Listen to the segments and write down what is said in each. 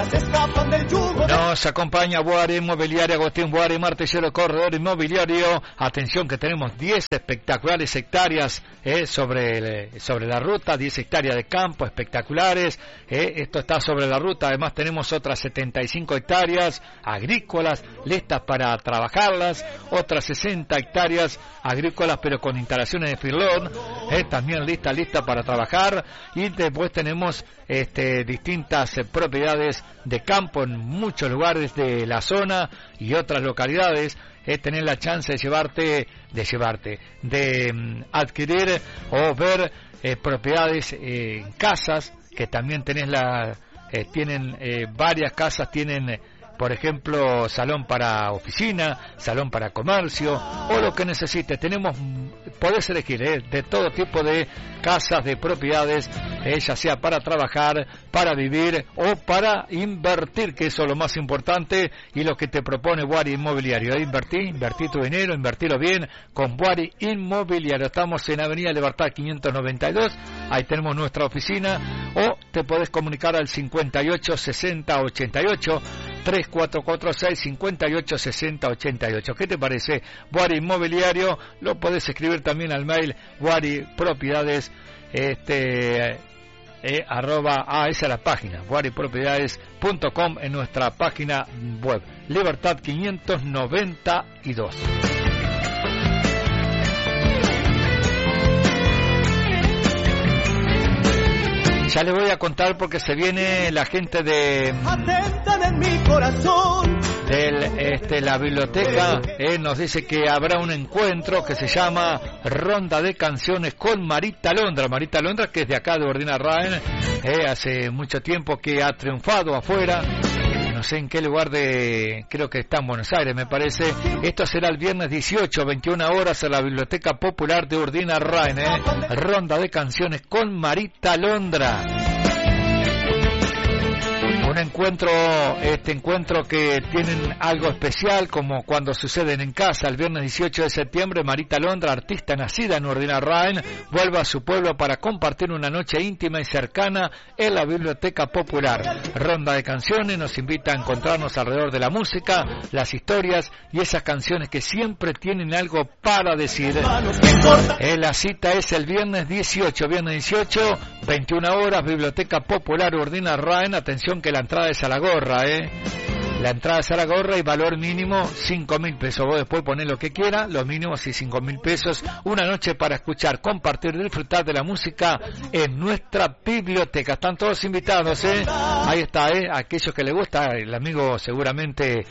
se escapan del yugo. Nos acompaña Boari Inmobiliaria, Agustín Boari, martillero corredor inmobiliario. Atención que tenemos 10 espectaculares hectáreas sobre la ruta, 10 hectáreas de campo espectaculares. Esto está sobre la ruta. Además tenemos otras 75 hectáreas agrícolas listas para trabajarlas, otras 60 hectáreas agrícolas pero con instalaciones de firlón, también lista para trabajar. Y después tenemos distintas propiedades de campo en muchos lugares de la zona y otras localidades. Tener la chance de adquirir o ver propiedades casas, que también tienen varias casas, tienen por ejemplo salón para oficina, salón para comercio o lo que necesite. Podés elegir de todo tipo de casas, de propiedades, ya sea para trabajar, para vivir o para invertir, que eso es lo más importante y lo que te propone Boari Inmobiliario. Invertí tu dinero, invertirlo bien con Boari Inmobiliario. Estamos en Avenida Libertad 592, ahí tenemos nuestra oficina, o te podés comunicar al 58 60 88 3446 58 60 88. ¿Qué te parece? Boari Inmobiliario. Lo podés escribir también al mail Boari Propiedades esa es la página boaripropiedades.com, en nuestra página web. Libertad 592. Ya les voy a contar porque se viene la gente de mi corazón. La biblioteca. Nos dice que habrá un encuentro que se llama Ronda de Canciones con Marita Londra. Marita Londra, que es de acá de Ordina Raen, hace mucho tiempo que ha triunfado afuera. No sé en qué lugar creo que está en Buenos Aires, me parece. Esto será el viernes 18, 21 horas en la Biblioteca Popular de Ordina Raen, Ronda de Canciones con Marita Londra. Un encuentro que tienen algo especial, como cuando suceden en casa. El viernes 18 de septiembre, Marita Londra, artista nacida en Ordina Raen, vuelve a su pueblo para compartir una noche íntima y cercana en la Biblioteca Popular. Ronda de Canciones nos invita a encontrarnos alrededor de la música, las historias y esas canciones que siempre tienen algo para decir. La cita es el viernes 18, 21 horas, Biblioteca Popular Ordina Raen. Atención que la entrada es a la gorra, La entrada es a la gorra y valor mínimo 5.000 pesos. Vos después ponés lo que quieras, los mínimos sí 5.000 pesos. Una noche para escuchar, compartir, disfrutar de la música en nuestra biblioteca. Están todos invitados, Ahí está, aquellos que les gusta, el amigo seguramente,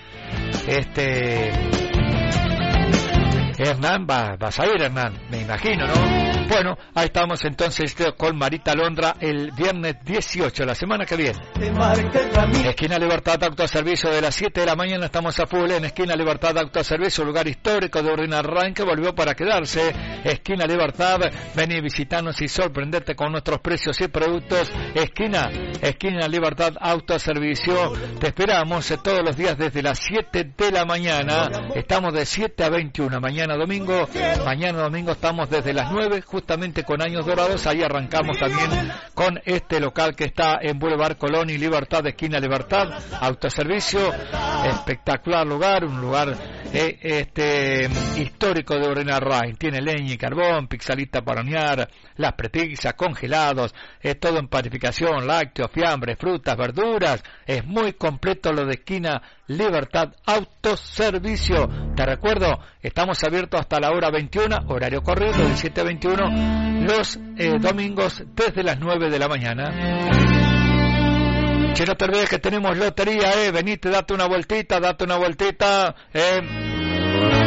Hernán, vas a ir, Hernán, me imagino, ¿no? Bueno, ahí estamos entonces con Marita Londra el viernes 18, la semana que viene. Esquina Libertad Autoservicio, de las 7 de la mañana estamos a full en Esquina Libertad Autoservicio, lugar histórico de Ordina Raen que volvió para quedarse. Esquina Libertad, vení, visitarnos y sorprenderte con nuestros precios y productos. Esquina Libertad Autoservicio, te esperamos todos los días desde las 7 de la mañana. Estamos de 7 a 21, mañana domingo estamos desde las 9, justamente con Años Dorados. Ahí arrancamos también con este local que está en Boulevard Colón y Libertad, esquina Libertad, autoservicio, espectacular lugar, un lugar histórico de Ordina Raen. Tiene leña y carbón, pizzalita para hornear, las prepizzas, congelados, todo en panificación, lácteos, fiambres, frutas, verduras. Es muy completo lo de esquina Libertad Autoservicio. Te recuerdo, estamos abiertos hasta la hora 21, horario corrido de 7 a 21, los domingos desde las 9 de la mañana. Che, no te olvides que tenemos lotería, venite, date una vueltita,